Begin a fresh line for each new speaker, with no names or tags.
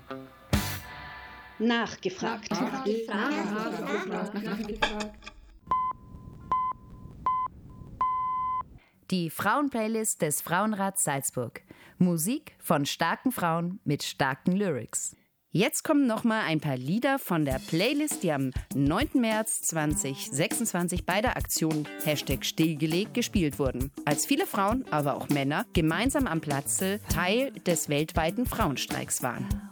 Nachgefragt.
Die Frauenplaylist des Frauenrats Salzburg. Musik von starken Frauen mit starken Lyrics. Jetzt kommen nochmal ein paar Lieder von der Playlist, die am 9. März 2026 bei der Aktion #Stillgelegt gespielt wurden. Als viele Frauen, aber auch Männer, gemeinsam am Platze Teil des weltweiten Frauenstreiks waren.